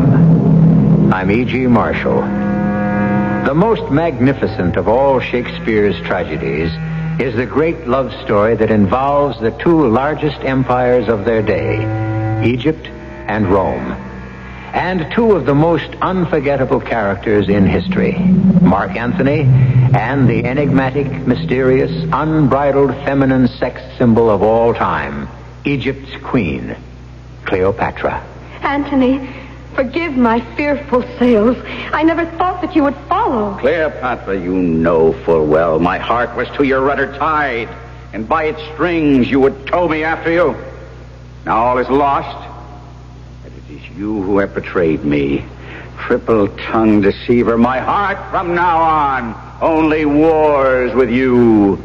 Welcome. I'm E.G. Marshall. The most magnificent of all Shakespeare's tragedies is the great love story that involves the two largest empires of their day, Egypt and Rome, and two of the most unforgettable characters in history, Mark Antony and the enigmatic, mysterious, unbridled feminine sex symbol of all time, Egypt's queen, Cleopatra. Antony, forgive my fearful sails. I never thought that you would follow. Cleopatra, you know full well my heart was to your rudder tied, and by its strings you would tow me after you. Now all is lost, and it is you who have betrayed me. Triple-tongued deceiver, my heart from now on only wars with you.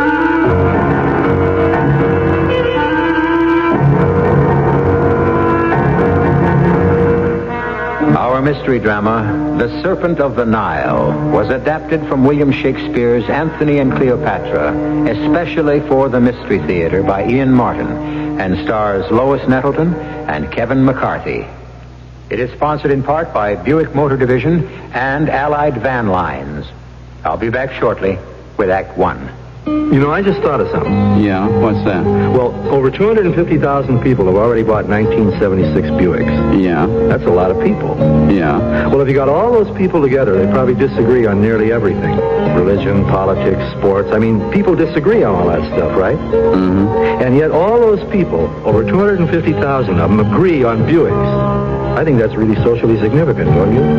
Our mystery drama, The Serpent of the Nile, was adapted from William Shakespeare's Antony and Cleopatra, especially for the Mystery Theater by Ian Martin, and stars Lois Nettleton and Kevin McCarthy. It is sponsored in part by Buick Motor Division and Allied Van Lines. I'll be back shortly with Act One. You know, I just thought of something. Yeah, what's that? Well, over 250,000 people have already bought 1976 Buicks. Yeah. That's a lot of people. Yeah. Well, if you got all those people together, they probably disagree on nearly everything. Religion, politics, sports. I mean, people disagree on all that stuff, right? Mm-hmm. And yet all those people, over 250,000 of them, agree on Buicks. I think that's really socially significant, don't you?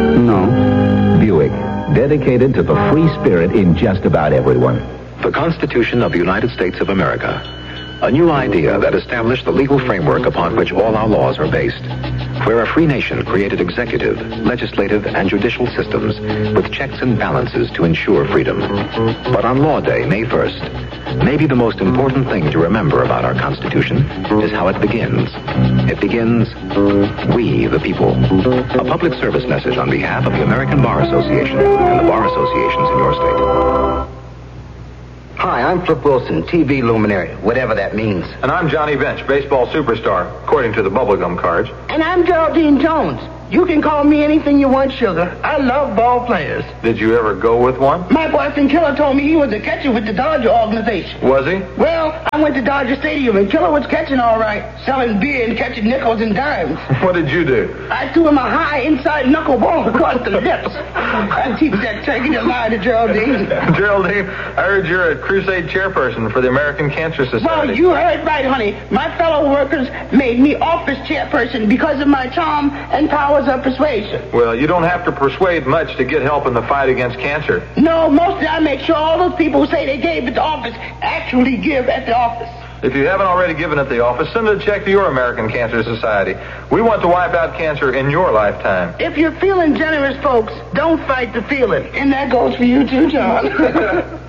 No. Buick, dedicated to the free spirit in just about everyone. The Constitution of the United States of America, a new idea that established the legal framework upon which all our laws are based. We're a free nation created executive, legislative, and judicial systems with checks and balances to ensure freedom. But on Law Day, May 1st, maybe the most important thing to remember about our Constitution is how it begins. It begins, we the people. A public service message on behalf of the American Bar Association and the bar associations in your state. Hi, I'm Flip Wilson, TV luminary, whatever that means. And I'm Johnny Bench, baseball superstar, according to the bubblegum cards. And I'm Geraldine Jones. You can call me anything you want, sugar. I love ball players. Did you ever go with one? My boyfriend Killer told me he was a catcher with the Dodger organization. Was he? Well, I went to Dodger Stadium and Killer was catching all right, selling beer and catching nickels and dimes. What did you do? I threw him a high inside knuckle ball across the lips. I teach that taking a lie to Geraldine. Geraldine, I heard you're a crusade chairperson for the American Cancer Society. Well, you heard right, honey. My fellow workers made me office chairperson because of my charm and powers of persuasion. Well, you don't have to persuade much to get help in the fight against cancer. No, mostly I make sure all those people who say they gave at the office actually give at the office. If you haven't already given at the office, send a check to your American Cancer Society. We want to wipe out cancer in your lifetime. If you're feeling generous, folks, don't fight the feeling. And that goes for you too, John.